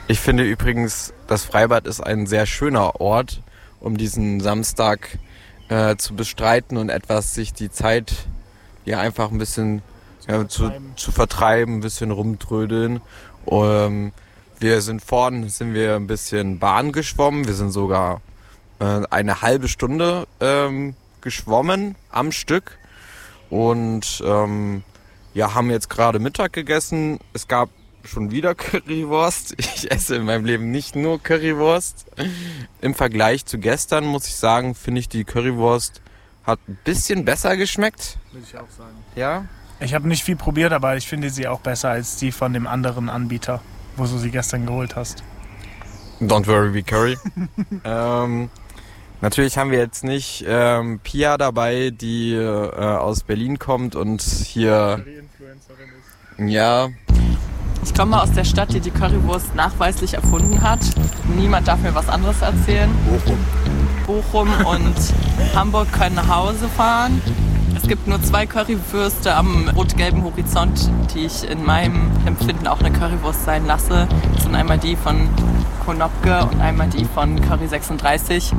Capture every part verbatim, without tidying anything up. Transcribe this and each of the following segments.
Ich finde übrigens, das Freibad ist ein sehr schöner Ort, um diesen Samstag äh, zu bestreiten und etwas sich die Zeit ja einfach ein bisschen zu, ja, vertreiben. Zu, zu vertreiben, ein bisschen rumtrödeln. Um, wir sind vorne, sind wir ein bisschen Bahn geschwommen. Wir sind sogar äh, eine halbe Stunde ähm, geschwommen am Stück und ähm, ja, haben jetzt gerade Mittag gegessen. Es gab schon wieder Currywurst. Ich esse in meinem Leben nicht nur Currywurst. Im Vergleich zu gestern muss ich sagen, finde ich die Currywurst hat ein bisschen besser geschmeckt. Würde ich auch sagen. Ja? Ich habe nicht viel probiert, aber ich finde sie auch besser als die von dem anderen Anbieter, wo du sie gestern geholt hast. Don't worry, we curry. ähm, natürlich haben wir jetzt nicht ähm, Pia dabei, die äh, aus Berlin kommt und hier... Curry-Influencerin ist. Ja... Ich komme aus der Stadt, die die Currywurst nachweislich erfunden hat. Niemand darf mir was anderes erzählen. Bochum. Bochum und Hamburg können nach Hause fahren. Es gibt nur zwei Currywürste am rot-gelben Horizont, die ich in meinem Empfinden auch eine Currywurst sein lasse. Das sind einmal die von Konopke und einmal die von Curry sechsunddreißig.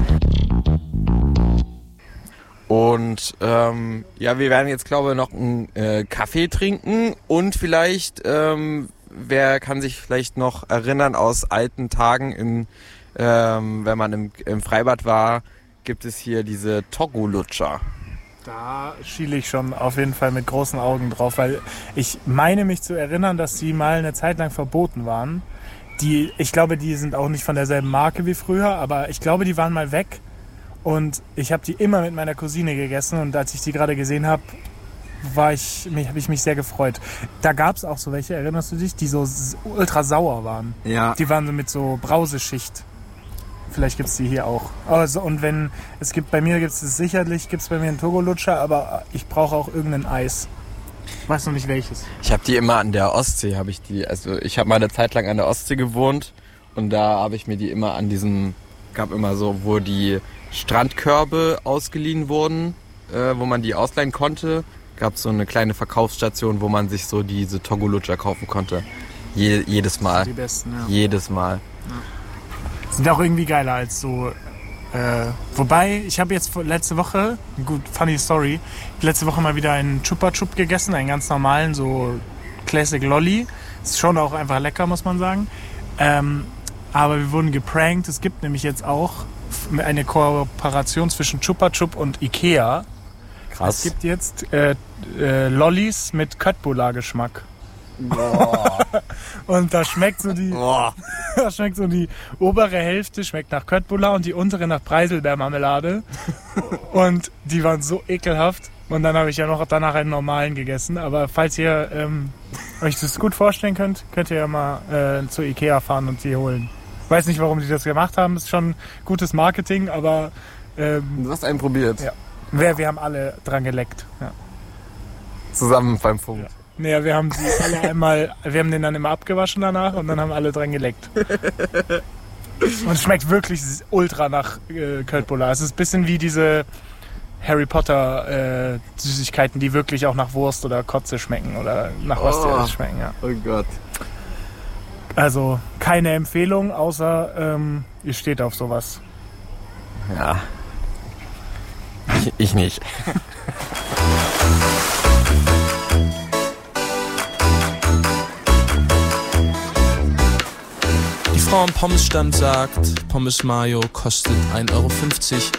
Und ähm, ja, wir werden jetzt, glaube ich, noch einen äh, Kaffee trinken und vielleicht, ähm, wer kann sich vielleicht noch erinnern aus alten Tagen, in, ähm, wenn man im, im Freibad war, gibt es hier diese Togo-Lutscher. Da schiele ich schon auf jeden Fall mit großen Augen drauf, weil ich meine mich zu erinnern, dass die mal eine Zeit lang verboten waren. Die, ich glaube, die sind auch nicht von derselben Marke wie früher, aber ich glaube, die waren mal weg. Und ich habe die immer mit meiner Cousine gegessen und als ich die gerade gesehen habe, war ich, habe ich mich sehr gefreut. Da gab es auch so welche, erinnerst du dich, die so ultra sauer waren. Ja. Die waren so mit so Brauseschicht. Vielleicht gibt es die hier auch. Also, und wenn, es gibt bei mir, gibt es sicherlich, gibt es bei mir einen Togo-Lutscher, aber ich brauche auch irgendein Eis. Ich weiß noch nicht welches. Ich habe die immer an der Ostsee, habe ich die, also ich habe mal eine Zeit lang an der Ostsee gewohnt und da habe ich mir die immer an diesem, gab immer so, wo die Strandkörbe ausgeliehen wurden, äh, wo man die ausleihen konnte. Gab es so eine kleine Verkaufsstation, wo man sich so diese Togo-Lutscher kaufen konnte. Je, jedes Mal. Die besten, ja. Jedes Mal. Ja. Sind auch irgendwie geiler als so. Äh, wobei, ich habe jetzt letzte Woche, gut, funny story, letzte Woche mal wieder einen Chupa Chup gegessen, einen ganz normalen, so Classic Lolli. Ist schon auch einfach lecker, muss man sagen. Ähm, aber wir wurden geprankt. Es gibt nämlich jetzt auch eine Kooperation zwischen Chupa Chup und Ikea. Krass. Es gibt jetzt äh, äh, Lollis mit Köttbullar-Geschmack. Boah. Und da schmeckt so die, Boah. da schmeckt so die obere Hälfte schmeckt nach Köttbullar und die untere nach Preiselbeermarmelade. Und die waren so ekelhaft. Und dann habe ich ja noch danach einen normalen gegessen. Aber falls ihr ähm, euch das gut vorstellen könnt, könnt ihr ja mal äh, zu Ikea fahren und die holen. Ich weiß nicht, warum die das gemacht haben. Das ist schon gutes Marketing, aber ähm, du hast einen probiert. Ja. Wir, wir haben alle dran geleckt. Ja. Zusammen beim Funk. Ja. Naja, wir haben die alle einmal, wir haben den dann immer abgewaschen danach und dann haben alle dran geleckt. Und es schmeckt wirklich ultra nach äh, Köttbullar. Es ist ein bisschen wie diese Harry Potter äh, Süßigkeiten, die wirklich auch nach Wurst oder Kotze schmecken oder nach was die Oh. alles schmecken. Ja. Oh Gott. Also keine Empfehlung, außer ähm, ihr steht auf sowas. Ja. Ich, ich nicht. Die Frau am Pommesstand sagt, Pommes Mayo kostet ein Euro fünfzig.